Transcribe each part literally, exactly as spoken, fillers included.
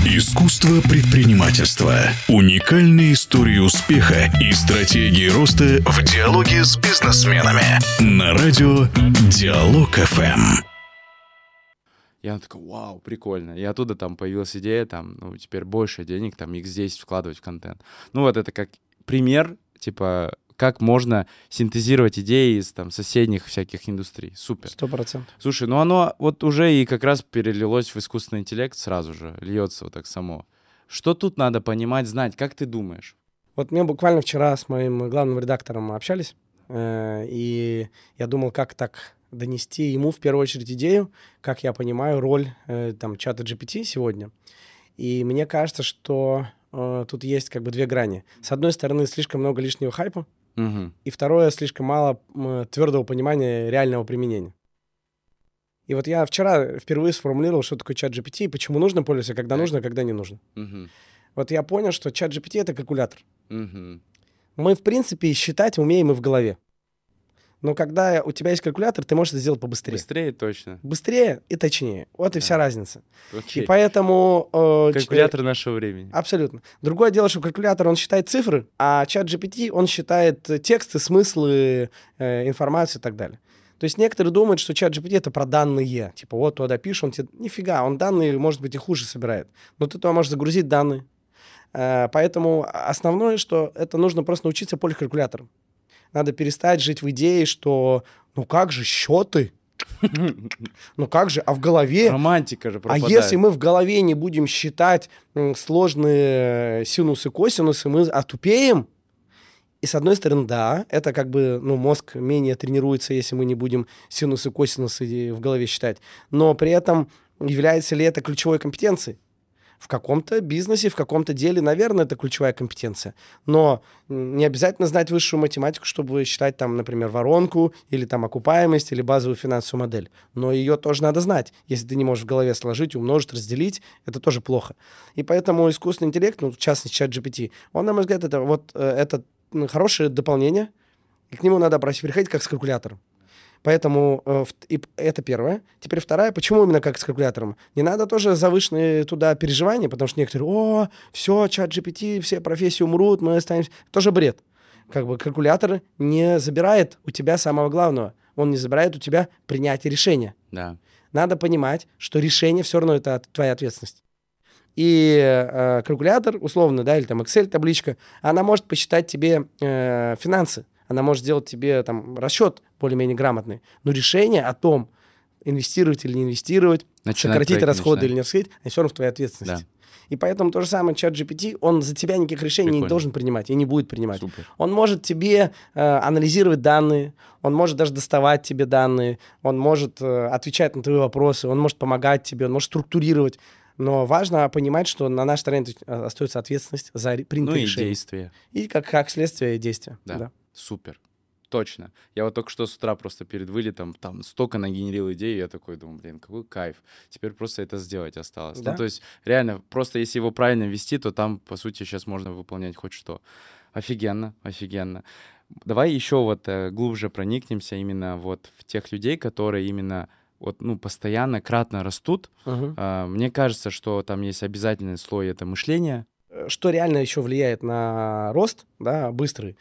Искусство предпринимательства. Уникальные истории успеха и стратегии роста в диалоге с бизнесменами. На радио Диалог эф эм. Я такой, вау, прикольно. И оттуда там появилась идея, там, ну, теперь больше денег, там, икс десять вкладывать в контент. Ну, вот это как пример, типа, как можно синтезировать идеи из там соседних всяких индустрий. Супер. Сто процентов. Слушай, ну оно вот уже и как раз перелилось в искусственный интеллект сразу же, льется вот так само. Что тут надо понимать, знать? Как ты думаешь? Вот мы буквально вчера с моим главным редактором общались, э, и я думал, как так донести ему в первую очередь идею, как я понимаю роль э, там чата джи пи ти сегодня. И мне кажется, что э, тут есть как бы две грани. С одной стороны, слишком много лишнего хайпа, Угу. и второе, слишком мало м, твердого понимания реального применения. И вот я вчера впервые сформулировал, что такое чат джи пи ти и почему нужно пользоваться, когда Так. нужно, а когда не нужно. Угу. Вот я понял, что чат джи пи ти — это калькулятор. Угу. Мы, в принципе, считать умеем и в голове. Но когда у тебя есть калькулятор, ты можешь это сделать побыстрее. Быстрее точно. Быстрее и точнее. Вот и Да. вся разница. Окей. И поэтому... э, ч- Калькулятор нашего времени. Абсолютно. Другое дело, что калькулятор, он считает цифры, а чат джи пи ти, он считает э, тексты, смыслы, э, информацию и так далее. То есть некоторые думают, что чат джи пи ти — это про данные. Типа вот туда пишешь, он тебе... Нифига, он данные, может быть, и хуже собирает. Но ты туда можешь загрузить данные. Э, Поэтому основное, что это нужно просто научиться пользоваться калькулятором. Надо перестать жить в идее, что ну как же счеты? Ну как же? А в голове... Романтика же А пропадает. если мы в голове не будем считать м, сложные синусы, косинусы, мы отупеем. И с одной стороны, да, это как бы, ну, мозг менее тренируется, если мы не будем синусы, косинусы в голове считать. Но при этом является ли это ключевой компетенцией? В каком-то бизнесе, в каком-то деле, наверное, это ключевая компетенция. Но не обязательно знать высшую математику, чтобы считать, там, например, воронку, или там окупаемость, или базовую финансовую модель. Но ее тоже надо знать. Если ты не можешь в голове сложить, умножить, разделить, это тоже плохо. И поэтому искусственный интеллект, ну, в частности, чат джи пи ти, он, на мой взгляд, это вот э, это хорошее дополнение, и к нему надо переходить как с калькулятором. Поэтому э, в- и п- это первое. Теперь вторая. Почему именно как с калькулятором? Не надо тоже завышенные туда переживания, потому что некоторые, о, все, чат джи пи ти, все профессии умрут, мы останемся. Тоже бред. Как бы калькулятор не забирает у тебя самого главного. Он не забирает у тебя принятие решения. Да. Надо понимать, что решение все равно это от- твоя ответственность. И э, калькулятор, условно, да, или там Excel-табличка, она может посчитать тебе э, финансы, она может сделать тебе там расчет более-менее грамотный, но решение о том, инвестировать или не инвестировать, Начинать сократить проект расходы начинать. или не сократить, это все равно в твоей ответственности. Да. И поэтому то же самое чат джи пи ти, он за тебя никаких решений Прикольно. не должен принимать и не будет принимать. Супер. Он может тебе э, анализировать данные, он может даже доставать тебе данные, он может э, отвечать на твои вопросы, он может помогать тебе, он может структурировать. Но важно понимать, что на нашей стороне остается ответственность за ре- Ну принятые и решения. действия. И как, как следствие действия. Да. Да. Супер. Точно. Я вот только что с утра просто перед вылетом там столько нагенерил идей, я такой думаю, блин, какой кайф. Теперь просто это сделать осталось. Да. Ну, то есть реально, просто если его правильно вести, то там, по сути, сейчас можно выполнять хоть что. Офигенно, офигенно. Давай еще вот э, глубже проникнемся именно вот в тех людей, которые именно вот, ну, постоянно, кратно растут. Мгм. А, мне кажется, что там есть обязательный слой — это мышление. Что реально еще влияет на рост, да, быстрый,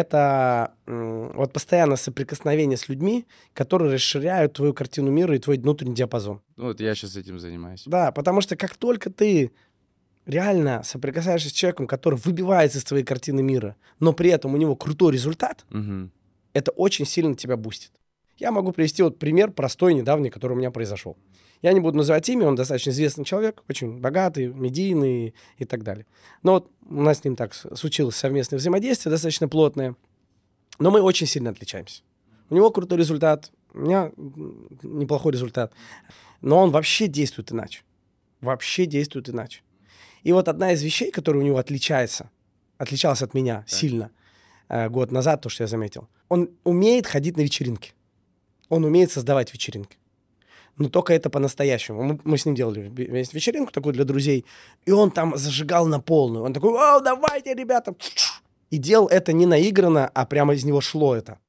это м, вот постоянное соприкосновение с людьми, которые расширяют твою картину мира и твой внутренний диапазон. Ну, вот я сейчас этим занимаюсь. Да, потому что как только ты реально соприкасаешься с человеком, который выбивается из твоей картины мира, но при этом у него крутой результат, Мгм. это очень сильно тебя бустит. Я могу привести вот пример простой, недавний, который у меня произошел. Я не буду называть имя, он достаточно известный человек, очень богатый, медийный и так далее. Но вот у нас с ним так с- случилось совместное взаимодействие, достаточно плотное, но мы очень сильно отличаемся. У него крутой результат, у меня м, неплохой результат, но он вообще действует иначе. Вообще действует иначе. И вот одна из вещей, которая у него отличается, отличалась от меня сильно э, год назад, то, что я заметил, он умеет ходить на вечеринки. Он умеет создавать вечеринки. Но только это по-настоящему. Мы, мы с ним делали вместе вечеринку такую для друзей, и он там зажигал на полную. Он такой, о, давайте, ребята. И делал это не наигранно, а прямо из него шло это.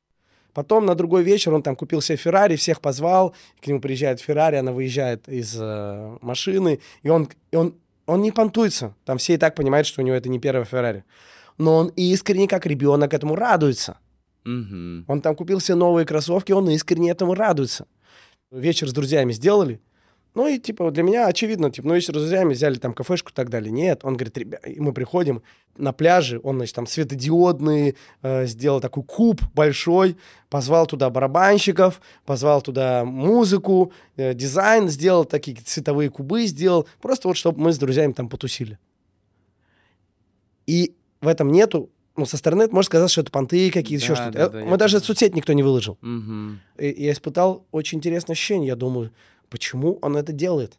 Потом на другой вечер он там купил себе Феррари, всех позвал, к нему приезжает Феррари, она выезжает из э, машины, и он, и он Он не понтуется. Там все и так понимают, что у него это не первая Феррари. Но он искренне, как ребенок, этому радуется. Мгм. Он там купил себе новые кроссовки, он искренне этому радуется. Вечер с друзьями сделали. Ну и типа для меня очевидно, типа, ну вечер с друзьями взяли там кафешку и так далее. Нет, он говорит, ребят, и мы приходим на пляже, он, значит, там светодиодный, э, сделал такой куб большой, позвал туда барабанщиков, позвал туда музыку, э, дизайн сделал, такие цветовые кубы сделал, просто вот чтобы мы с друзьями там потусили. И в этом нету, ну, со стороны это можно сказать, что это понты какие-то, Да, еще что-то. да, Э, да, мы я даже понимаю. соцсеть никто не выложил. Мгм. И я испытал очень интересное ощущение. Я думаю, почему он это делает?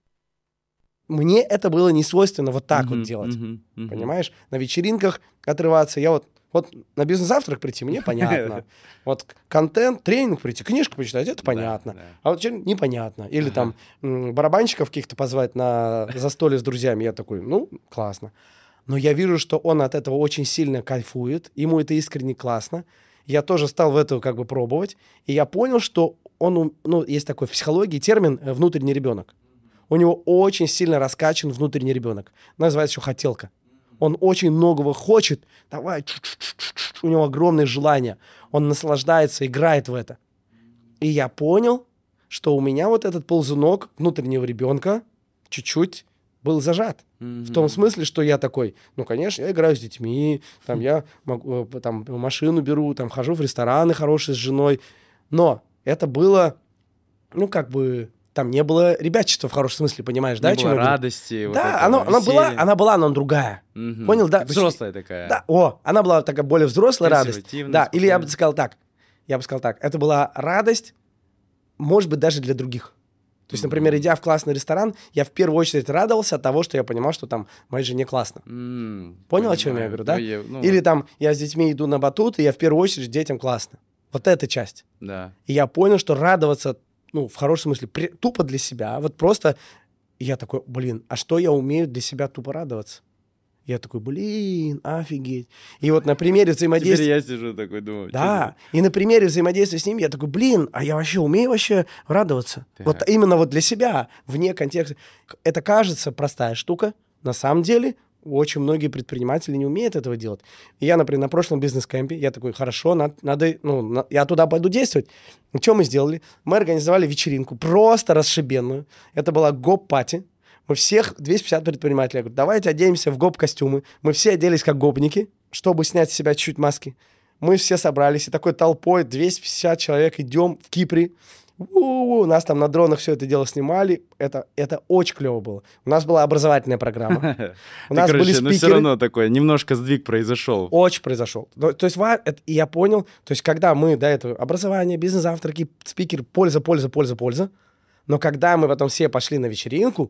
Мне это было не свойственно вот так Мгм, вот делать. мгм, мгм. Понимаешь? На вечеринках отрываться. Я вот, вот на бизнес-завтрак прийти, мне понятно. Вот к- контент, тренинг прийти, книжку почитать, это Да, понятно. да. А вот вечеринка непонятно. Или Ага. там м, барабанщиков каких-то позвать на застолье с друзьями. Я такой, ну, классно. Но я вижу, что он от этого очень сильно кайфует. Ему это искренне классно. Я тоже стал в это как бы пробовать. И я понял, что он, ум- ну, есть такой в психологии термин э, «внутренний ребенок». У него очень сильно раскачан внутренний ребенок. Называется еще хотелка. Он очень многого хочет. Давай, чу-чу-чу-чу-чу. У него огромное желание. Он наслаждается, играет в это. И я понял, что у меня вот этот ползунок внутреннего ребенка чуть-чуть был зажат. В том Мгм. смысле, что я такой, ну, конечно, я играю с детьми, там, я могу, э, там, машину беру, там, хожу в рестораны хорошие с женой. Но это было, ну, как бы, там не было ребячества в хорошем смысле, понимаешь, да? Не о чем было я говорю? радости, вот Да, этого оно- она, была, веселья. она была, но другая. Мгм. Понял, да? Взрослая такая. Да, о, она была такая более взрослая радость. Консервативная, Да, или я бы спокойная. сказал так, я бы сказал так, это была радость, может быть, даже для других. То есть, например, Мгм. идя в классный ресторан, я в первую очередь радовался от того, что я понимал, что там моей жене классно. М, Понял, о чем я понимаю. говорю, да? Ну, я- ну, Или там я с детьми иду на батут, и я в первую очередь детям классно. Вот эта часть. да. И я понял, что радоваться, ну, в хорошем смысле, при- тупо для себя, вот просто... И я такой, блин, а что я умею для себя тупо радоваться? Я такой, блин, офигеть. И вот на примере Теперь взаимодействия... я сижу такой, думаю, чё Да, и на примере взаимодействия с ним я такой, блин, а я вообще умею вообще радоваться? Так. Вот именно вот для себя, вне контекста. Это кажется простая штука, на самом деле очень многие предприниматели не умеют этого делать. И я, например, на прошлом бизнес-кемпе, я такой, хорошо, надо, надо ну, на- я туда пойду действовать. И что мы сделали? Мы организовали вечеринку, просто расшибенную. Это была гоп-пати. Мы всех, двести пятьдесят предпринимателей, я говорю, давайте оденемся в гоп-костюмы. Мы все оделись как гопники, чтобы снять с себя чуть-чуть маски. Мы все собрались, и такой толпой, двести пятьдесят человек, идем в Кипре. У-у-у, нас там на дронах все это дело снимали. Это, это очень клево было. У нас была образовательная программа. У Ты, нас короче, были ну все спикеры. равно такой, немножко сдвиг произошел. Очень произошел. То, то есть, ва- это- и я понял, то есть, когда мы до этого образование, бизнес-завтраки, спикер, польза, польза, польза, польза. Но когда мы потом все пошли на вечеринку,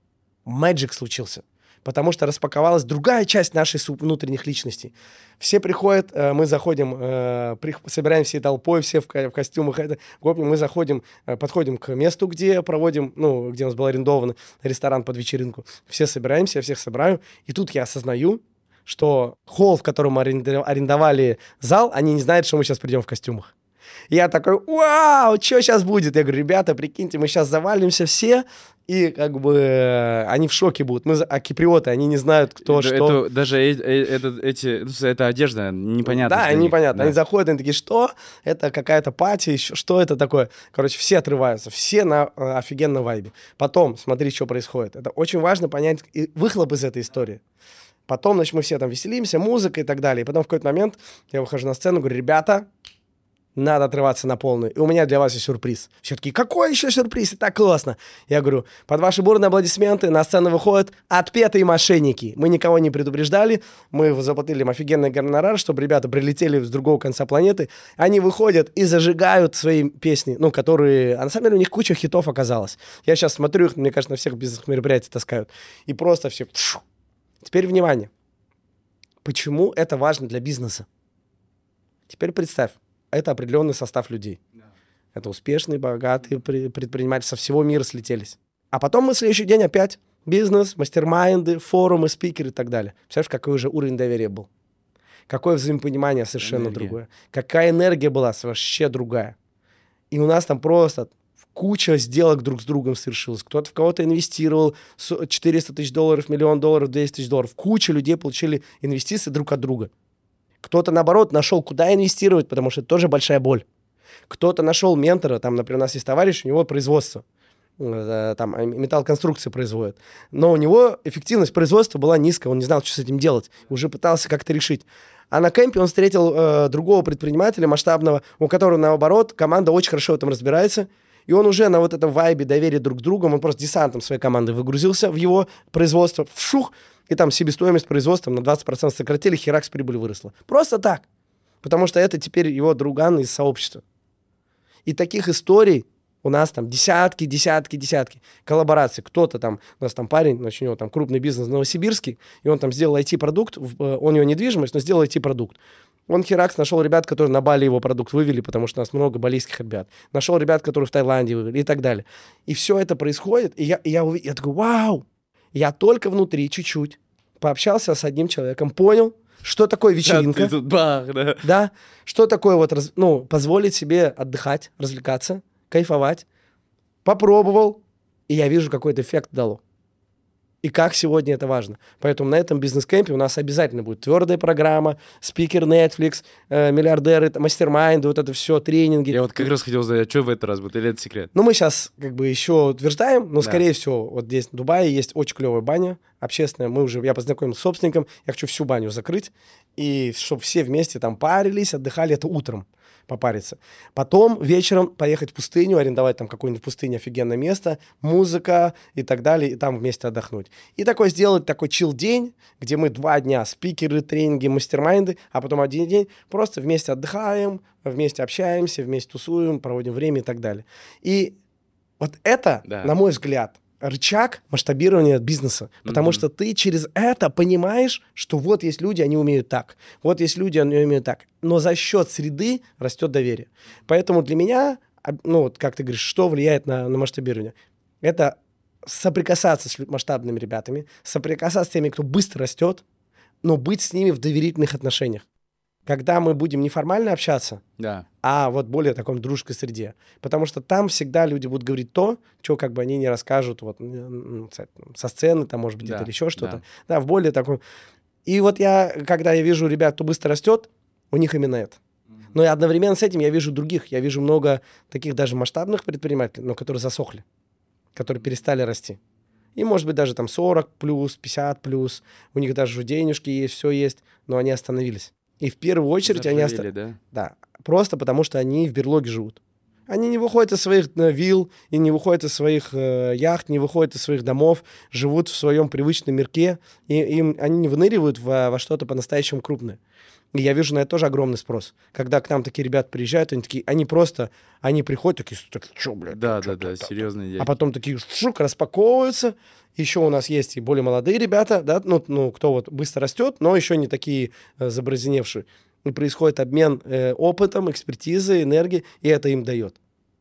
мэджик случился. Потому что распаковалась другая часть нашей су- внутренних личностей. Все приходят, э, мы заходим, э, при- собираем всей толпой, все в, ко- в костюмах, это, гопнем, мы заходим, э, подходим к месту, где проводим, ну, где у нас был арендован ресторан под вечеринку. Все собираемся, я всех собираю. И тут я осознаю, что холл, в котором мы аренда- арендовали зал, они не знают, что мы сейчас придем в костюмах. И я такой, вау, что сейчас будет? Я говорю, ребята, прикиньте, мы сейчас завалимся все, и как бы э, они в шоке будут. Мы, за- а киприоты, они не знают, кто Это- что. это- даже э- э- это, эти, ну, эта одежда непонятна. Да, для них. непонятно. Да. Они заходят, они такие, что? Это какая-то пати, еще, что это такое? Короче, все отрываются, все на э, офигенном вайбе. Потом, смотри, что происходит. Это очень важно понять и выхлоп из этой истории. Потом, значит, мы все там веселимся, музыка и так далее. И потом в какой-то момент я выхожу на сцену, говорю, ребята, надо отрываться на полную. И у меня для вас есть сюрприз. Все такие, какой еще сюрприз? И так классно. Я говорю, под ваши бурные аплодисменты на сцену выходят отпетые мошенники. Мы никого не предупреждали. Мы заплатили им офигенный гонорар, чтобы ребята прилетели с другого конца планеты. Они выходят и зажигают свои песни, ну, которые... А на самом деле у них куча хитов оказалось. Я сейчас смотрю их, мне кажется, на всех бизнес-мероприятиях таскают. И просто все... Теперь внимание. Почему это важно для бизнеса? Теперь представь. Это определенный состав людей. Да. Это успешные, богатые предприниматели со всего мира слетелись. А потом мы в следующий день опять бизнес, мастер-майнды, форумы, спикеры и так далее. Представляешь, какой уже уровень доверия был? Какое взаимопонимание совершенно энергия. другое. Какая энергия была вообще другая. И у нас там просто куча сделок друг с другом совершилась. Кто-то в кого-то инвестировал четыреста тысяч долларов, миллион долларов, двести тысяч долларов. Куча людей получили инвестиции друг от друга. Кто-то, наоборот, нашел, куда инвестировать, потому что это тоже большая боль. Кто-то нашел ментора, там, например, у нас есть товарищ, у него производство, там, металлоконструкции производят, но у него эффективность производства была низкая, он не знал, что с этим делать, уже пытался как-то решить. А на кемпе он встретил э, другого предпринимателя масштабного, у которого, наоборот, команда очень хорошо в этом разбирается, и он уже на вот этом вайбе доверия друг к другу, он просто десантом своей команды выгрузился в его производство, вшух, и там себестоимость производства на двадцать процентов сократили, херакс прибыль выросла. Просто так. Потому что это теперь его друган из сообщества. И таких историй у нас там десятки, десятки, десятки коллабораций. Кто-то там, у нас там парень, значит, у него там крупный бизнес в Новосибирске, и он там сделал ай ти-продукт, он у него недвижимость, но сделал ай ти-продукт. Он херакс нашел ребят, которые на Бали его продукт вывели, потому что у нас много балийских ребят. Нашел ребят, которые в Таиланде вывели и так далее. И все это происходит, и я, и я, я такой, вау! Я только внутри чуть-чуть пообщался с одним человеком, понял, что такое вечеринка. Тут бах, да. Да, что такое вот, ну, позволить себе отдыхать, развлекаться, кайфовать. Попробовал, и я вижу, какой это эффект дало. И как сегодня это важно. Поэтому на этом бизнес-кемпе у нас обязательно будет твердая программа, спикер Netflix, э, миллиардеры, мастер-майнды, вот это все, тренинги. Я вот как раз хотел узнать, а что в этот раз будет, или это секрет? Ну, мы сейчас как бы еще утверждаем, но, Да. скорее всего, вот здесь, в Дубае, есть очень клевая баня общественная. Мы уже, я познакомился с собственником, я хочу всю баню закрыть, и чтобы все вместе там парились, отдыхали, это утром попариться. Потом вечером поехать в пустыню, арендовать там какое-нибудь в пустыне офигенное место, музыка и так далее, и там вместе отдохнуть. И такой сделать такой чил-день, где мы два дня спикеры, тренинги, мастер-майнды, а потом один день просто вместе отдыхаем, вместе общаемся, вместе тусуем, проводим время и так далее. И вот это, Да. на мой взгляд, рычаг масштабирования бизнеса. Потому Мгм. что ты через это понимаешь, что вот есть люди, они умеют так. Вот есть люди, они умеют так. Но за счет среды растет доверие. Поэтому для меня, а, ну вот как ты говоришь, что влияет на, на масштабирование? Это соприкасаться с лю- масштабными ребятами, соприкасаться с теми, кто быстро растет, но быть с ними в доверительных отношениях. Когда мы будем неформально общаться, Да. а вот более таком дружеской среде. Потому что там всегда люди будут говорить то, что как бы они не расскажут вот, м, со со сцены, там, может быть, Да, где-то или еще что-то. да. Да, в более таком... И вот я, когда я вижу ребят, кто быстро растет, у них именно это. Но и одновременно с этим я вижу других. Я вижу много таких даже масштабных предпринимателей, но которые засохли, которые перестали расти. И, может быть, даже там сорок плюс, пятьдесят плюс. У них даже уже денежки есть, все есть, но они остановились. И в первую очередь они Заржавели, остановились. да? Да, просто потому что они в берлоге живут. Они не выходят из своих э, вилл, и не выходят из своих э, яхт, не выходят из своих домов, живут в своем привычном мирке, и им, они не выныривают во, во что-то по-настоящему крупное. И я вижу на это тоже огромный спрос. Когда к нам такие ребята приезжают, они такие, они просто, они приходят, такие, такие, что, блядь? Да, чё, да, да, чё, чё?» серьезные деньги. А потом такие шук, распаковываются. Еще у нас есть и более молодые ребята, да, ну, ну кто вот быстро растет, но еще не такие э, забразеневшие. И происходит обмен э, опытом, экспертизой, энергией, и это им дает.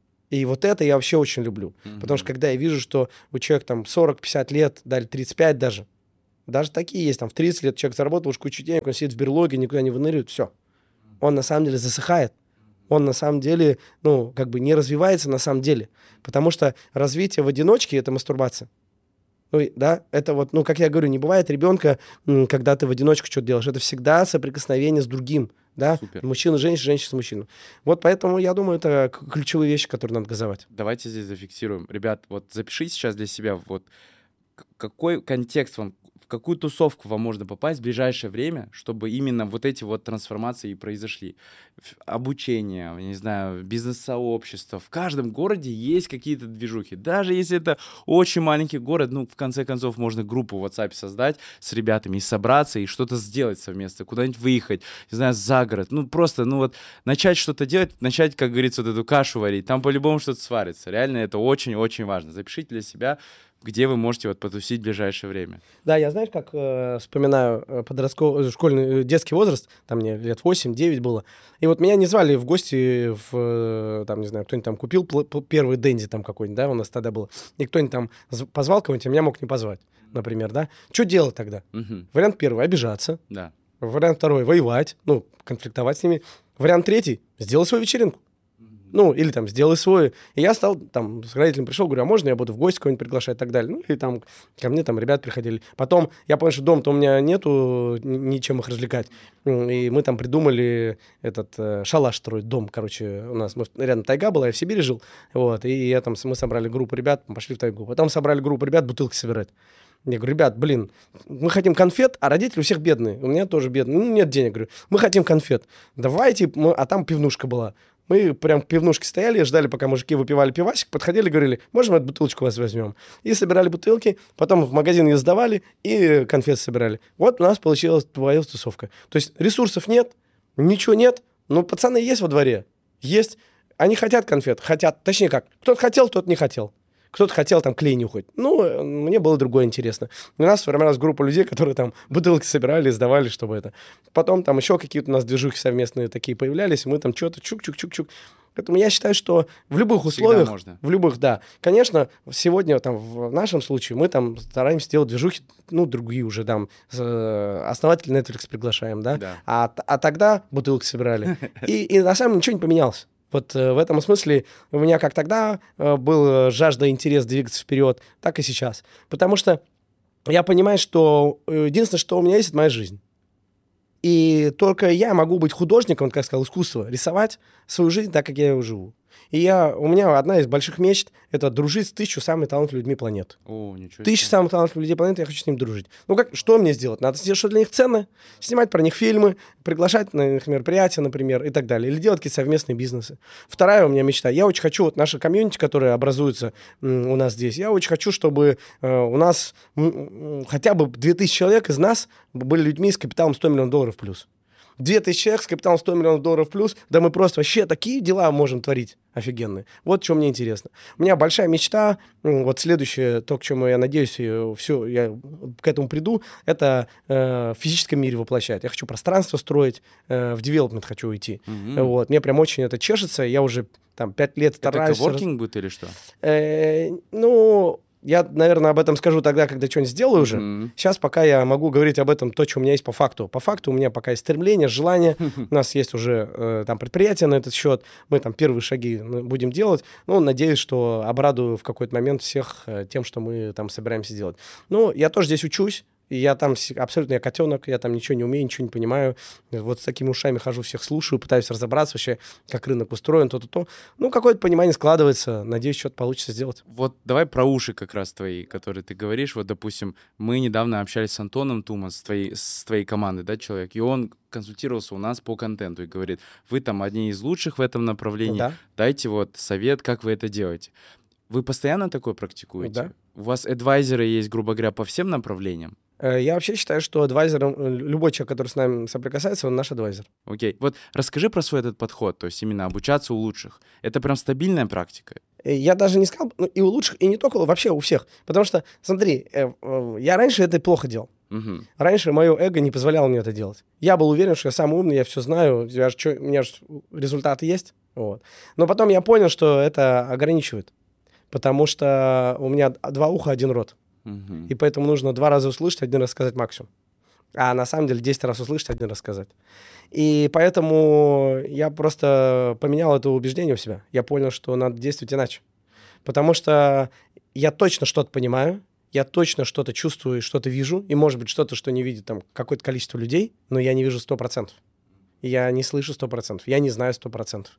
И вот это я вообще очень люблю. Мгм. Потому что когда я вижу, что у человека там сорок-пятьдесят лет, дали тридцать пять даже, даже такие есть, там в тридцать лет человек заработал уж кучу денег, он сидит в берлоге, никуда не выныривает, все. Он на самом деле засыхает. Он на самом деле, ну, как бы не развивается на самом деле. Потому что развитие в одиночке — это мастурбация. Ну, и, да, это вот, ну, как я говорю, не бывает ребенка, м, когда ты в одиночку что-то делаешь. Это всегда соприкосновение с другим, да, Супер. мужчина, женщина, женщина с мужчиной. Вот поэтому я думаю, это к- ключевые вещи, которые надо газовать. Давайте здесь зафиксируем. Ребят, вот запишите сейчас для себя, вот к- какой контекст вам, в какую тусовку вам можно попасть в ближайшее время, чтобы именно вот эти вот трансформации и произошли. Ф- Обучение, я не знаю, бизнес-сообщество. В каждом городе есть какие-то движухи. Даже если это очень маленький город, ну, в конце концов, можно группу в WhatsApp создать с ребятами и собраться, и что-то сделать совместно, куда-нибудь выехать, не знаю, за город. Ну, просто, ну вот, начать что-то делать, начать, как говорится, вот эту кашу варить. Там по-любому что-то сварится. Реально это очень-очень важно. Запишите для себя, где вы можете вот потусить в ближайшее время. Да, я, знаешь, как э, вспоминаю э, подростковый, э, школьный, э, детский возраст, там мне лет восемь-девять было, и вот меня не звали в гости, в, э, там, не знаю, кто-нибудь там купил пл- пл- первый Дэнди там какой-нибудь, да, у нас тогда было, и кто-нибудь там з- позвал кого-нибудь, а меня мог не позвать, например, да. Что делать тогда? Мгм. Вариант первый — обижаться. Вариант второй — воевать, ну, конфликтовать с ними. Вариант третий — сделать свою вечеринку. Ну, или там сделай свой. И я стал, там, с родителями пришел, говорю, а можно я буду в гости кого-нибудь приглашать и так далее. Ну, и там ко мне там ребят приходили. Потом я понял, что дом-то у меня нету, ничем их развлекать. И мы там придумали этот э, шалаш строить, дом, короче, у нас. Мы, рядом тайга была, я в Сибири жил. Вот, и я там, мы собрали группу ребят, пошли в тайгу. Потом собрали группу ребят бутылки собирать. Я говорю, ребят, блин, мы хотим конфет, а родители у всех бедные. У меня тоже бедные. Ну, нет денег. Говорю, мы хотим конфет. Давайте, мы... а там пивнушка была. Мы прям в пивнушке стояли, ждали, пока мужики выпивали пивасик, подходили, говорили, можем эту бутылочку у вас возьмем? И собирали бутылки, потом в магазин ее сдавали и конфеты собирали. Вот у нас получилась твоя тусовка. То есть ресурсов нет, ничего нет, но пацаны есть во дворе, есть. Они хотят конфет, хотят, точнее как, кто-то хотел, тот не хотел. Кто-то хотел там клей нюхать. Ну, мне было другое интересно. У нас сформировалась группа людей, которые там бутылки собирали, сдавали, чтобы это. Потом там еще какие-то у нас движухи совместные такие появлялись, мы там что-то чук-чук-чук-чук. Поэтому я считаю, что в любых условиях, можно. в любых, да. Конечно, сегодня там в нашем случае мы там стараемся делать движухи, ну, другие уже там, основатель Netflix приглашаем, да. Да. А, а тогда бутылки собирали. И, и на самом деле ничего не поменялось. Вот э, в этом смысле у меня как тогда э, был жажда, интерес двигаться вперед, так и сейчас. Потому что я понимаю, что единственное, что у меня есть, это моя жизнь. И только я могу быть художником, как сказал, искусство, рисовать свою жизнь так, как я ее живу. И я, у меня одна из больших мечт — это дружить с тысячу самых талантливых людьми планеты. О, ничего себе. Тысяча самых талантливых людей планеты, я хочу с ними дружить. Ну, как, что мне сделать? Надо сделать что-то для них ценное, снимать про них фильмы, приглашать на их мероприятия, например, и так далее. Или делать какие-то совместные бизнесы. Вторая у меня мечта. Я очень хочу, вот наша комьюнити, которая образуется м, у нас здесь, я очень хочу, чтобы э, у нас м, хотя бы две тысячи человек из нас были людьми с капиталом сто миллионов долларов плюс. две тысячи человек с капиталом сто миллионов долларов плюс, да мы просто вообще такие дела можем творить офигенные. Вот что мне интересно. У меня большая мечта, вот следующее, то, к чему я надеюсь, все, я к этому приду, это э, в физическом мире воплощать. Я хочу пространство строить, э, в девелопмент хочу уйти. Mm-hmm. Вот. Мне прям очень это чешется, я уже там пять лет стараюсь. Это коворкинг будет или что? Э, ну... Я, наверное, об этом скажу тогда, когда что-нибудь сделаю уже. Mm-hmm. Сейчас пока я могу говорить об этом, то, что у меня есть по факту. По факту у меня пока есть стремление, желание. Mm-hmm. У нас есть уже э, там предприятие на этот счет. Мы там первые шаги будем делать. Ну, надеюсь, что обрадую в какой-то момент всех э, тем, что мы там собираемся делать. Ну, я тоже здесь учусь. И я там абсолютно я котенок, я там ничего не умею, ничего не понимаю. Вот с такими ушами хожу, всех слушаю, пытаюсь разобраться вообще, как рынок устроен, то-то-то. Ну, какое-то понимание складывается. Надеюсь, что-то получится сделать. Вот давай про уши как раз твои, которые ты говоришь. Вот, допустим, мы недавно общались с Антоном Тума, с твоей, с твоей командой, да, человек, и он консультировался у нас по контенту и говорит, вы там одни из лучших в этом направлении, да. Дайте вот совет, как вы это делаете. Вы постоянно такое практикуете? Да. У вас адвайзеры есть, грубо говоря, по всем направлениям? Я вообще считаю, что адвайзером, любой человек, который с нами соприкасается, он наш адвайзер. Окей. Вот расскажи про свой этот подход, то есть именно обучаться у лучших. Это прям стабильная практика? Я даже не сказал, ну, и у лучших, и не только, вообще у всех. Потому что, смотри, я раньше это плохо делал. Угу. Раньше мое эго не позволяло мне это делать. Я был уверен, что я самый умный, я все знаю, я ж, чё, у меня же результаты есть. Вот. Но потом я понял, что это ограничивает. Потому что у меня два уха, один рот. Угу. И поэтому нужно два раза услышать, один раз сказать максимум. А на самом деле десять раз услышать, один раз сказать. И поэтому я просто поменял это убеждение у себя. Я понял, что надо действовать иначе. Потому что я точно что-то понимаю, я точно что-то чувствую, что-то вижу, и, может быть, что-то, что не видит там какое-то количество людей, но я не вижу сто процентов. Я не слышу сто процентов, я не знаю сто процентов.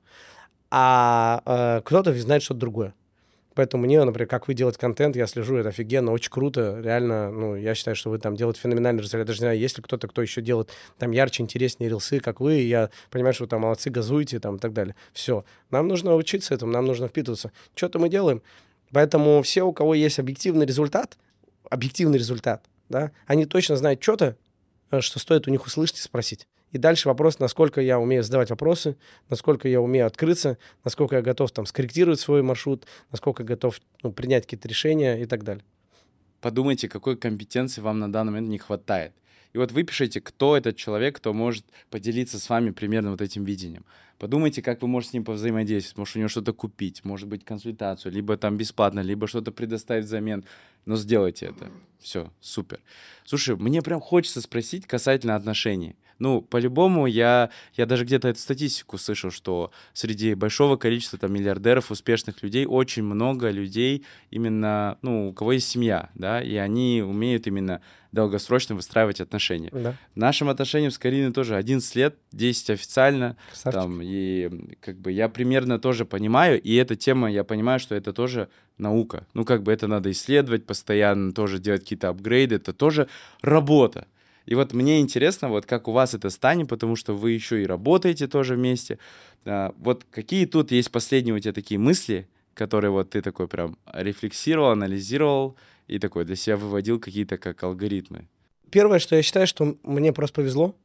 А э, кто-то знает что-то другое. Поэтому мне, например, как вы делаете контент, я слежу, это офигенно, очень круто, реально, ну, я считаю, что вы там делаете феноменальный результат. Я даже не знаю, есть ли кто-то, кто еще делает там ярче, интереснее рилсы, как вы, и я понимаю, что вы там молодцы, газуете, там, и так далее. Все. Нам нужно учиться этому, нам нужно впитываться. Что-то мы делаем. Поэтому все, у кого есть объективный результат, объективный результат, да, они точно знают что-то, что стоит у них услышать и спросить. И дальше вопрос, насколько я умею задавать вопросы, насколько я умею открыться, насколько я готов там скорректировать свой маршрут, насколько я готов ну, принять какие-то решения и так далее. Подумайте, какой компетенции вам на данный момент не хватает. И вот вы пишите, кто этот человек, кто может поделиться с вами примерно вот этим видением. Подумайте, как вы можете с ним повзаимодействовать. Может, у него что-то купить, может быть, консультацию, либо там бесплатно, либо что-то предоставить взамен. Но сделайте это. Все, супер. Слушай, мне прям хочется спросить касательно отношений. Ну, по-любому, я, я даже где-то эту статистику слышал, что среди большого количества там миллиардеров, успешных людей, очень много людей именно, ну, у кого есть семья, да, и они умеют именно долгосрочно выстраивать отношения. Да. Нашим отношениям с Кариной тоже одиннадцать лет, десять официально, Красавчик. там, и как бы я примерно тоже понимаю, и эта тема, я понимаю, что это тоже наука. Ну, как бы это надо исследовать постоянно, тоже делать какие-то апгрейды, это тоже работа. И вот мне интересно, вот как у вас это станет, потому что вы еще и работаете тоже вместе. А, вот какие тут есть последние у тебя такие мысли, которые вот ты такой прям рефлексировал, анализировал и такой для себя выводил какие-то как алгоритмы? Первое, что я считаю, что мне просто повезло.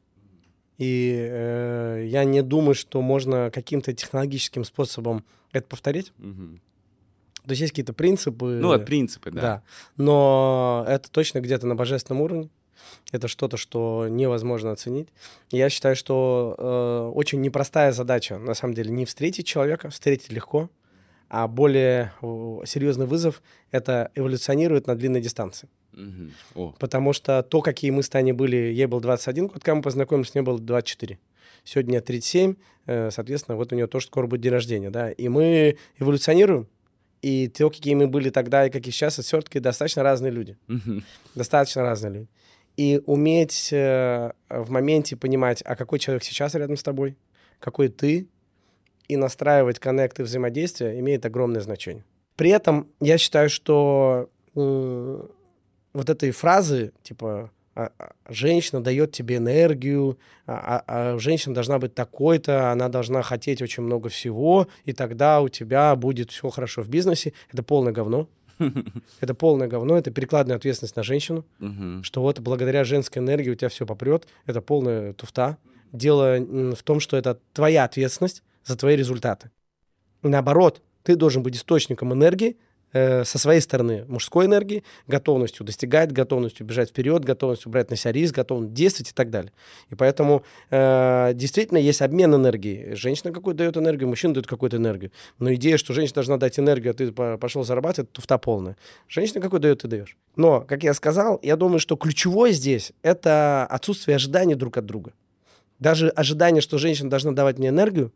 И э, я не думаю, что можно каким-то технологическим способом это повторить. Угу. То есть есть какие-то принципы. Ну, вот принципы, да. Да. Но это точно где-то на божественном уровне. Это что-то, что невозможно оценить. Я считаю, что э, очень непростая задача, на самом деле, не встретить человека, встретить легко, а более э, серьезный вызов — это эволюционировать на длинной дистанции. Угу. О. Потому что то, какие мы с Таней были, ей был двадцать один год, когда мы познакомились, мне было двадцать четыре. Сегодня мне тридцать семь, э, соответственно, вот у нее тоже скоро будет день рождения, да, и мы эволюционируем. И то, какие мы были тогда и какие сейчас, это все-таки достаточно разные люди. Угу. Достаточно разные люди. И уметь э, в моменте понимать, а какой человек сейчас рядом с тобой, какой ты, и настраивать коннекты взаимодействия имеет огромное значение. При этом я считаю, что э, вот этой фразы, типа, а, а, женщина дает тебе энергию, а, а, а женщина должна быть такой-то, она должна хотеть очень много всего, и тогда у тебя будет все хорошо в бизнесе, это полное говно. Это полное говно, это перекладная ответственность на женщину, Угу. что вот благодаря женской энергии у тебя все попрет. Это полная туфта. Дело в том, что это твоя ответственность за твои результаты. Наоборот, ты должен быть источником энергии э, со своей стороны, мужской энергии, готовностью достигать, готовностью бежать вперед, готовностью брать на себя риск, готовностью действовать и так далее. И поэтому э, действительно есть обмен энергией. Женщина какую-то дает энергию, мужчина дает какую-то энергию. Но идея, что женщина должна дать энергию, а ты пошел зарабатывать, это туфта полная. Женщина какую дает, ты даешь. Но, как я сказал, я думаю, что ключевое здесь — это отсутствие ожиданий друг от друга. Даже ожидание, что женщина должна давать мне энергию,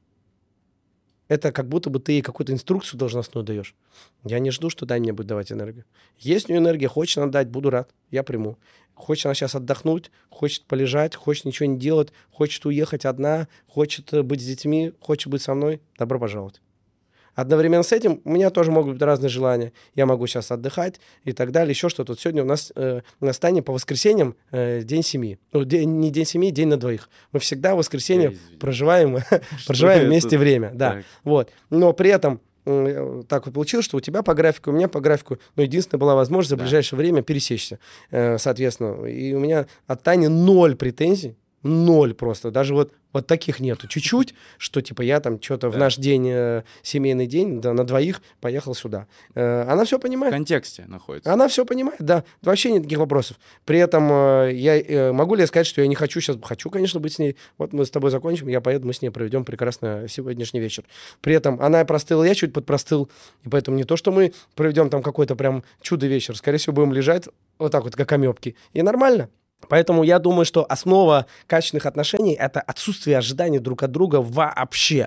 это как будто бы ты ей какую-то инструкцию должностную даешь. Я не жду, что дай мне будет давать энергию. Есть у нее энергия, хочет она дать, буду рад, я приму. Хочет она сейчас отдохнуть, хочет полежать, хочет ничего не делать, хочет уехать одна, хочет быть с детьми, хочет быть со мной, добро пожаловать. Одновременно с этим у меня тоже могут быть разные желания. Я могу сейчас отдыхать и так далее, еще что-то. Сегодня у нас э, на стане по воскресеньям э, день семьи. Ну, день, не день семьи, день на двоих. Мы всегда в воскресенье проживаем, проживаем вместе время. Да. Вот. Но при этом э, так вот получилось, что у тебя по графику, у меня по графику, ну, единственная была возможность за Да. ближайшее время пересечься, э, соответственно. И у меня от Тани ноль претензий. Ноль просто. Даже вот, вот таких нету. Чуть-чуть, что типа я там что-то Да. в наш день, э, семейный день, да, на двоих поехал сюда. Э, она все В понимает. контексте находится. Она все понимает, да. Вообще нет никаких вопросов. При этом э, я э, могу ли я сказать, что я не хочу сейчас? Хочу, конечно, быть с ней. Вот мы с тобой закончим, я поеду, мы с ней проведем прекрасно сегодняшний вечер. При этом она простыла, я чуть подпростыл. И поэтому не то, что мы проведем там какой-то прям чудо-вечер. Скорее всего, будем лежать вот так вот, как амебки. И нормально. Поэтому я думаю, что основа качественных отношений — это отсутствие ожиданий друг от друга вообще.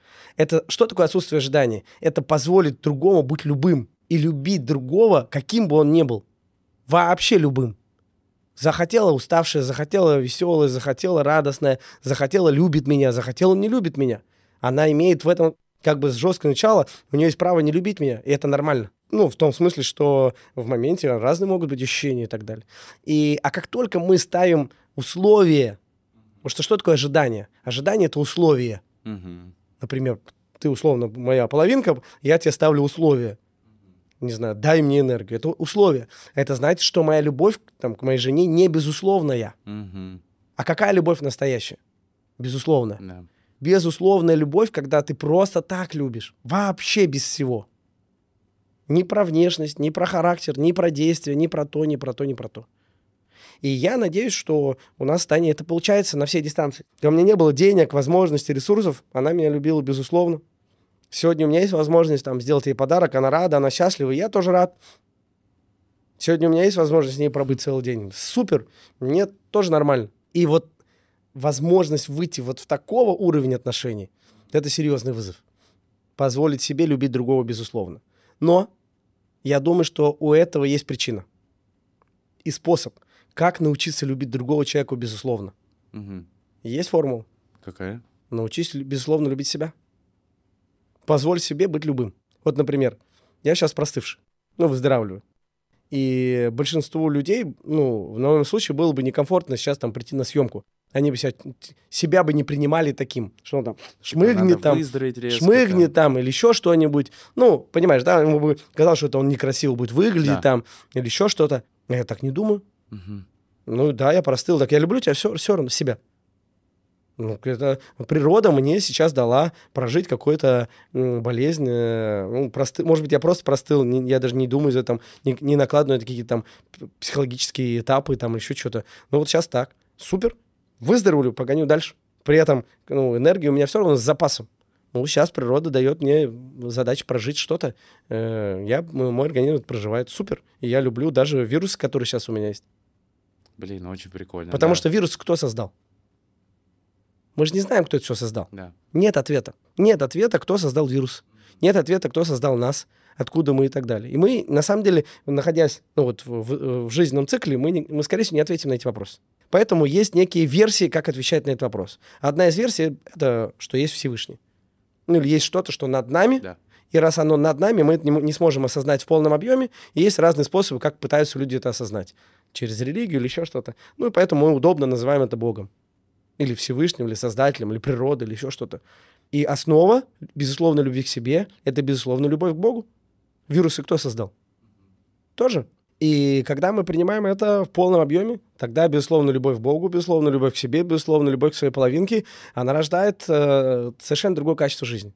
Это что такое отсутствие ожиданий? Это позволить другому быть любым и любить другого, каким бы он ни был. Вообще любым. Захотела уставшая, захотела веселая, захотела радостная, захотела любит меня, захотела не любит меня. Она имеет в этом как бы жесткое начало, у нее есть право не любить меня, и это нормально. Ну, в том смысле, что в моменте разные могут быть ощущения и так далее. И, а как только мы ставим условия, потому что что такое ожидание? Ожидание — это условие. Угу. Например, ты условно моя половинка, я тебе ставлю условия. Не знаю, дай мне энергию. Это условие. Это значит, что моя любовь там, к моей жене не безусловная. Угу. А какая любовь настоящая? Безусловная. Да. Безусловная любовь, когда ты просто так любишь. Вообще без всего. Ни про внешность, ни про характер, ни про действия, ни про то, ни про то, ни про то. И я надеюсь, что у нас с Таней это получается на всей дистанции. У меня не было денег, возможностей, ресурсов. Она меня любила, безусловно. Сегодня у меня есть возможность там, сделать ей подарок. Она рада, она счастлива, и я тоже рад. Сегодня у меня есть возможность с ней пробыть целый день. Супер. Мне тоже нормально. И вот возможность выйти вот в такого уровня отношений, это серьезный вызов. Позволить себе любить другого, безусловно. Но я думаю, что у этого есть причина и способ, как научиться любить другого человека, безусловно. Угу. Есть формула. Какая? Научись, безусловно, любить себя. Позволь себе быть любым. Вот, например, я сейчас простывший, ну, выздоравливаю. И большинству людей, ну, в новом случае было бы некомфортно сейчас там прийти на съемку. Они бы себя, себя бы не принимали таким, что он там шмыгнет там, шмыгнет там, или еще что-нибудь. Ну, понимаешь, да, ему бы казалось, что это он некрасиво будет выглядеть, да, там, или еще что-то. Я так не думаю. Угу. Ну да, я простыл, так я люблю тебя все, все равно, себя. Ну, это природа мне сейчас дала прожить какую-то м, болезнь. Э, ну, просты... Может быть, я просто простыл, не, я даже не думаю, за там, не, не накладываю какие-то там психологические этапы, там еще что-то. Ну вот сейчас так. Супер. Выздоровлю, погоню дальше. При этом ну, энергия у меня все равно с запасом. Ну, сейчас природа дает мне задачу прожить что-то. Э, я, мой организм проживает супер. И я люблю даже вирусы, которые сейчас у меня есть. Блин, очень прикольно. Потому да. что вирус кто создал? Мы же не знаем, кто это все создал. Да. Нет ответа. Нет ответа, кто создал вирус. Нет ответа, кто создал нас, откуда мы и так далее. И мы, на самом деле, находясь ну, вот, в, в, в жизненном цикле, мы, не, мы, скорее всего, не ответим на эти вопросы. Поэтому есть некие версии, как отвечать на этот вопрос. Одна из версий — это что есть Всевышний. Ну, или есть что-то, что над нами. Да. И раз оно над нами, мы это не, не сможем осознать в полном объеме. И есть разные способы, как пытаются люди это осознать. Через религию или еще что-то. Ну, и поэтому мы удобно называем это Богом. Или Всевышним, или Создателем, или природой, или еще что-то. И основа, безусловно, любви к себе — это, безусловно, любовь к Богу. Вирусы кто создал? Тоже. И когда мы принимаем это в полном объеме, тогда, безусловно, любовь к Богу, безусловно, любовь к себе, безусловно, любовь к своей половинке, она рождает э, совершенно другое качество жизни.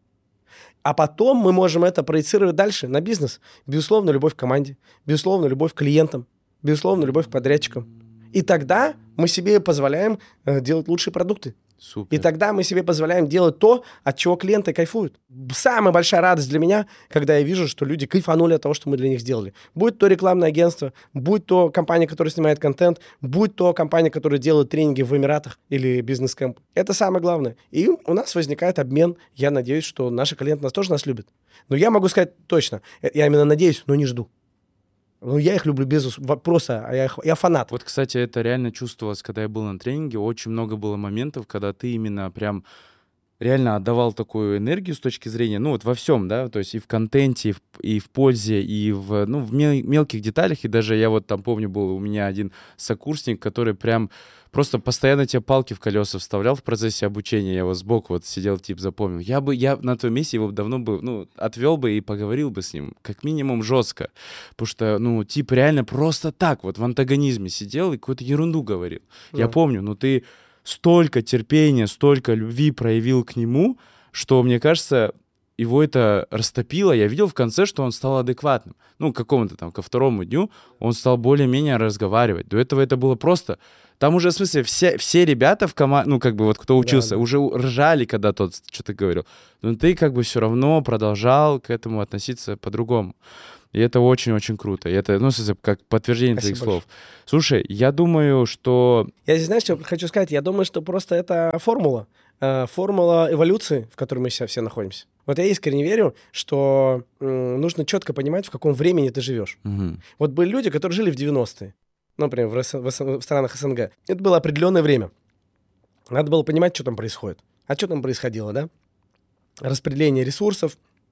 А потом мы можем это проецировать дальше на бизнес. Безусловно, любовь к команде, безусловно, любовь к клиентам, безусловно, любовь к подрядчикам. И тогда мы себе позволяем э, делать лучшие продукты. Супер. И тогда мы себе позволяем делать то, от чего клиенты кайфуют. Самая большая радость для меня, когда я вижу, что люди кайфанули от того, что мы для них сделали. Будь то рекламное агентство, будь то компания, которая снимает контент, будь то компания, которая делает тренинги в Эмиратах или бизнес-кэмп. Это самое главное. И у нас возникает обмен. Я надеюсь, что наши клиенты нас тоже нас любят. Но я могу сказать точно, я именно надеюсь, но не жду. Ну, я их люблю без вопроса, а я, их, я фанат. Вот, кстати, это реально чувствовалось, когда я был на тренинге. Очень много было моментов, когда ты именно прям реально отдавал такую энергию с точки зрения, ну, вот во всем, да, то есть и в контенте, и в, и в пользе, и в, ну, в мел- мелких деталях. И даже я вот там помню, был у меня один сокурсник, который прям просто постоянно тебе палки в колеса вставлял в процессе обучения. Я вот сбоку вот сидел, тип, запомнил. Я бы, я на том месте его давно бы, ну, отвел бы и поговорил бы с ним, как минимум жестко. Потому что, ну, тип реально просто так вот в антагонизме сидел и какую-то ерунду говорил. Да. Я помню, ну, ты столько терпения, столько любви проявил к нему, что, мне кажется, его это растопило. Я видел в конце, что он стал адекватным. Ну, к какому-то там, ко второму дню он стал более-менее разговаривать. До этого это было просто... Там уже, в смысле, все, все ребята в команде, ну, как бы вот кто учился, да, да. уже ржали, когда тот что-то говорил. Но ты как бы все равно продолжал к этому относиться по-другому. И это очень-очень круто. И это, ну, как подтверждение Спасибо твоих слов. Большое. Слушай, я думаю, что... Я здесь, знаешь, что хочу сказать? Я думаю, что просто это формула. Формула эволюции, в которой мы сейчас все находимся. Вот я искренне верю, что нужно четко понимать, в каком времени ты живешь. Угу. Вот были люди, которые жили в девяностые. Например, в, в, в странах СНГ. Это было определенное время. Надо было понимать, что там происходит. А что там происходило, да? Распределение ресурсов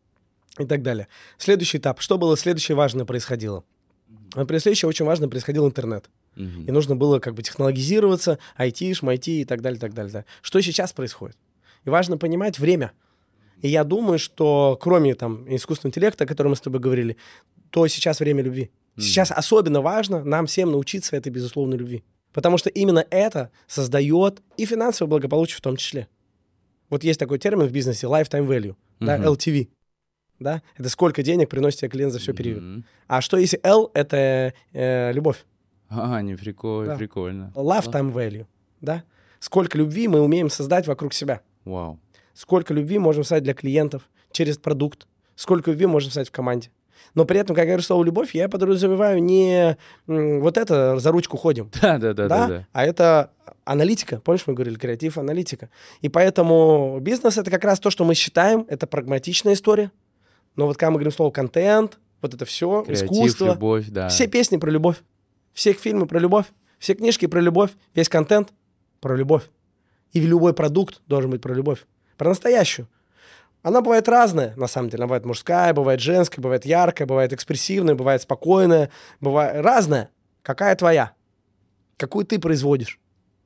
и так далее. Следующий этап. Что было следующее важное происходило? Например, следующее очень важно происходил интернет. Mm-hmm. И нужно было как бы технологизироваться, ай ти, шмайти и так далее, так далее. Что сейчас происходит? И важно понимать время. И я думаю, что кроме там искусственного интеллекта, о котором мы с тобой говорили, то сейчас время любви. Сейчас mm-hmm. особенно важно нам всем научиться этой безусловной любви. Потому что именно это создает и финансовое благополучие в том числе. Вот есть такой термин в бизнесе — lifetime value, mm-hmm. да, эл ти ви. Да? Это сколько денег приносит тебе клиент за все период. Mm-hmm. А что если L — это э, любовь? А, не прикольно, да. прикольно. Lifetime value, да? Сколько любви мы умеем создать вокруг себя. Вау. Сколько любви можем создать для клиентов через продукт. Сколько любви можем создать в команде. Но при этом, когда я говорю слово «любовь», я подразумеваю не м, вот это «за ручку ходим», Да, да, да, да, да. а это аналитика. Помнишь, мы говорили, креатив, аналитика. И поэтому бизнес — это как раз то, что мы считаем, это прагматичная история. Но вот когда мы говорим слово «контент», вот это все, Креатив, искусство. любовь, да. Все песни про любовь, все фильмы про любовь, все книжки про любовь, весь контент про любовь. И любой продукт должен быть про любовь. Про настоящую. Она бывает разная, на самом деле. Она бывает мужская, бывает женская, бывает яркая, бывает экспрессивная, бывает спокойная. Бывает разная. Какая твоя? Какую ты производишь?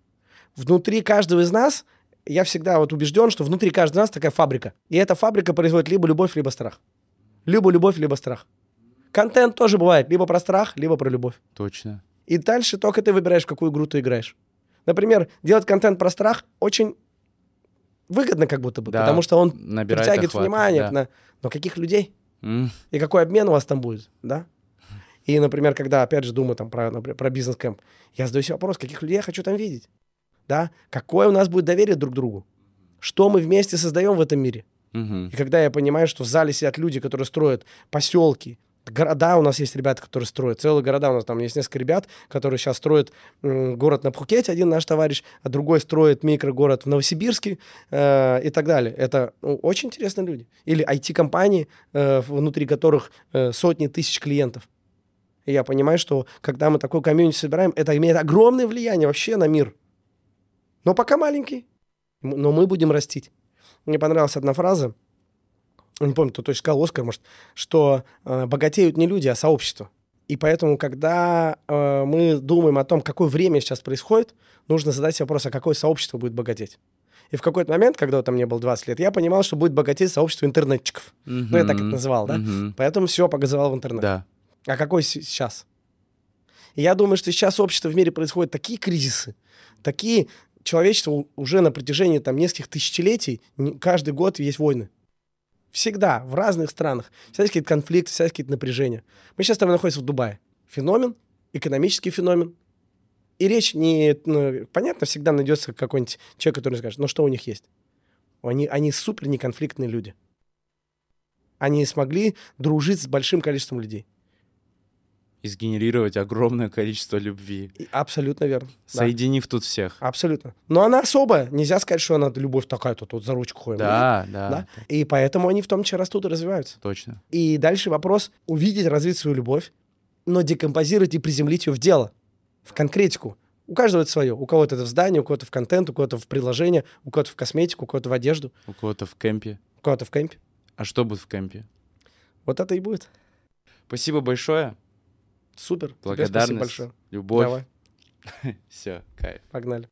Внутри каждого из нас, я всегда вот убежден, что внутри каждого из нас такая фабрика. И эта фабрика производит либо любовь, либо страх. Либо любовь, либо страх. Контент тоже бывает либо про страх, либо про любовь. Точно. И дальше только ты выбираешь, в какую игру ты играешь. Например, делать контент про страх очень выгодно как будто бы, Да, потому что он набирает притягивает охват, внимание. да. На... Но каких людей? М, И какой обмен у вас там будет, да? И, например, когда, опять же, думаю там про, например, про бизнес-кэмп, я задаю себе вопрос, каких людей я хочу там видеть, да? Какое у нас будет доверие друг к другу? Что мы вместе создаем в этом мире? мгм. И когда я понимаю, что в зале сидят люди, которые строят поселки, города, у нас есть ребята, которые строят, целые города, у нас там есть несколько ребят, которые сейчас строят м, город на Пхукете, один наш товарищ, а другой строит микрогород в Новосибирске э, и так далее. Это ну, очень интересные люди. Или ай ти-компании, э, внутри которых э, сотни тысяч клиентов. И я понимаю, что когда мы такой комьюнити собираем, это имеет огромное влияние вообще на мир. Но пока маленький. М- Но мы будем растить. Мне понравилась одна фраза, не помню, кто точно сказал, Оскар, может, что э, богатеют не люди, а сообщество. И поэтому, когда э, мы думаем о том, какое время сейчас происходит, нужно задать себе вопрос, а какое сообщество будет богатеть. И в какой-то момент, когда вот там мне было двадцать лет, я понимал, что будет богатеть сообщество интернетчиков. Ну, я так это Мгм. называл, да? Мгм. Поэтому все показывал в интернет. Да. А какой с- сейчас? И я думаю, что сейчас общество в мире происходят такие кризисы, такие... Человечество у- уже на протяжении там нескольких тысячелетий, не- каждый год есть войны. Всегда, в разных странах. Всегда есть какие-то конфликты, всегда есть какие-то напряжения. Мы сейчас с тобой находимся в Дубае. Феномен, экономический феномен. И речь не... ну, понятно, всегда найдется какой-нибудь человек, который скажет, ну что у них есть? Они, они супер неконфликтные люди. Они смогли дружить с большим количеством людей. И сгенерировать огромное количество любви, И абсолютно верно. Да. соединив тут всех. Абсолютно. Но она особая. Нельзя сказать, что она любовь такая-то, тут за ручку ходим. Да, да, Да? И поэтому они в том числе растут и развиваются. точно. И дальше вопрос увидеть, развить свою любовь, но декомпозировать и приземлить ее в дело, в конкретику. У каждого это свое. У кого-то это в здании, у кого-то в контент, у кого-то в приложение, у кого-то в косметику, у кого-то в одежду, У кого-то в кемпе. у кого-то в кемпе. А что будет в кемпе? Вот это и будет. Спасибо большое. Супер. Тебе Благодарность, спасибо большое. любовь. Давай, Все, кайф. погнали.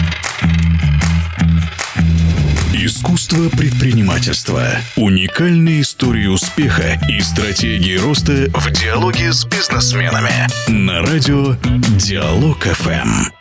Искусство предпринимательства. Уникальные истории успеха и стратегии роста в диалоге с бизнесменами. На радио Диалог эф эм.